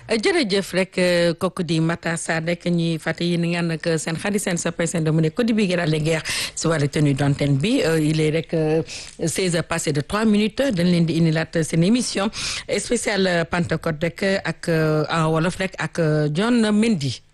jërëjëf rek kooku di Matar Sarr rek ñuy fàtte yi ni ngeen nag seen xarit seen soppe seen doomu ne Codé bi gëral guerre si wàllu tenue d'antenne bi il est rek 16 heures passées de 3 minutes dañ leen di indilaat seen émission spéciale Pentecôte rek ak en wolof rek ak John Mendy.